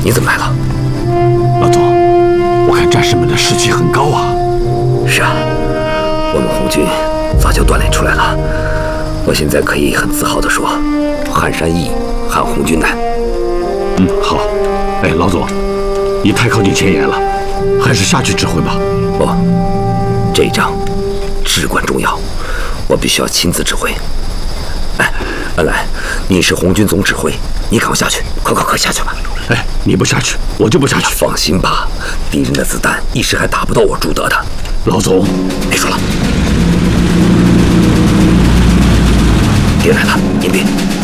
你怎么来了？ 老总，我看战士们的士气很高啊。 是啊，我们红军早就锻炼出来了。我现在可以很自豪地说，撼山易，撼红军难。 好。哎，老总，你太靠近前沿了，还是下去指挥吧。 不，这一仗至关重要，我必须要亲自指挥。哎，恩来，你是红军总指挥，你赶快下去，快下去吧！ 哎，你不下去，我就不下去。 放心吧，敌人的子弹一时还打不到我朱德的。 老总， 别说了，敌人来了，隐蔽。